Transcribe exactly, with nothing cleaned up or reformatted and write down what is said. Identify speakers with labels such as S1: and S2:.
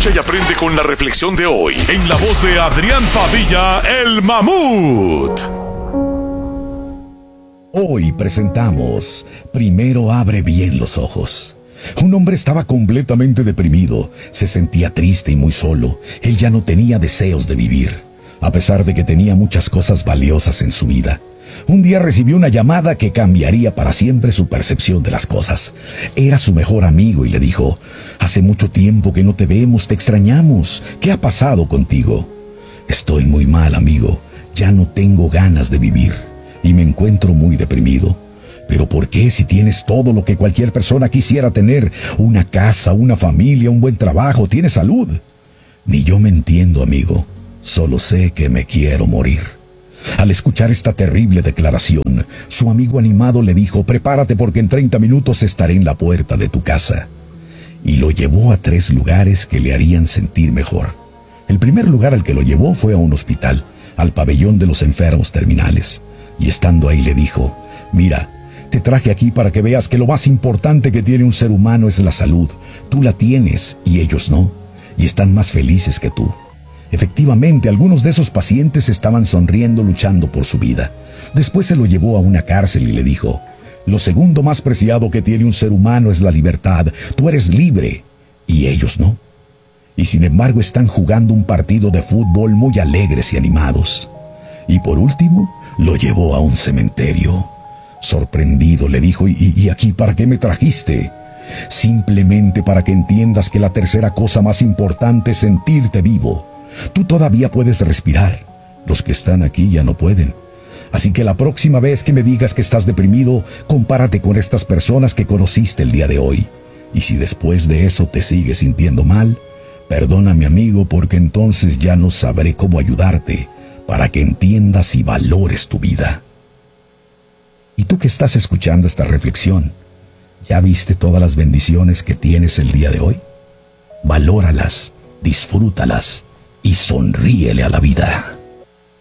S1: Escucha y aprende con la reflexión de hoy, en la voz de Adrián Padilla, el Mamut.
S2: Hoy presentamos Primero abre bien los ojos. Un hombre estaba completamente deprimido, se sentía triste y muy solo. Él ya no tenía deseos de vivir, a pesar de que tenía muchas cosas valiosas en su vida. Un día recibió una llamada que cambiaría para siempre su percepción de las cosas. Era su mejor amigo y le dijo: «Hace mucho tiempo que no te vemos, te extrañamos. ¿Qué ha pasado contigo?» «Estoy muy mal, amigo. Ya no tengo ganas de vivir y me encuentro muy deprimido». «¿Pero por qué, si tienes todo lo que cualquier persona quisiera tener? Una casa, una familia, un buen trabajo, tienes salud». «Ni yo me entiendo, amigo. Solo sé que me quiero morir». Al escuchar esta terrible declaración, su amigo animado le dijo: «Prepárate porque en treinta minutos estaré en la puerta de tu casa». Y lo llevó a tres lugares que le harían sentir mejor. El primer lugar al que lo llevó fue a un hospital, al pabellón de los enfermos terminales. Y estando ahí le dijo: «Mira, te traje aquí para que veas que lo más importante que tiene un ser humano es la salud. Tú la tienes y ellos no, y están más felices que tú». Efectivamente, algunos de esos pacientes estaban sonriendo, luchando por su vida. Después se lo llevó a una cárcel y le dijo: «Lo segundo más preciado que tiene un ser humano es la libertad. Tú eres libre y ellos no. Y sin embargo están jugando un partido de fútbol muy alegres y animados». Y por último, lo llevó a un cementerio. Sorprendido le dijo: ¿Y, y aquí para qué me trajiste?» «Simplemente para que entiendas que la tercera cosa más importante es sentirte vivo. Tú todavía puedes respirar. Los que están aquí ya no pueden. Así que la próxima vez que me digas que estás deprimido, compárate con estas personas que conociste el día de hoy. Y si después de eso te sigues sintiendo mal, perdóname, amigo, porque entonces ya no sabré cómo ayudarte para que entiendas y valores tu vida». ¿Y tú que estás escuchando esta reflexión, ya viste todas las bendiciones que tienes el día de hoy? Valóralas, disfrútalas y sonríele a la vida.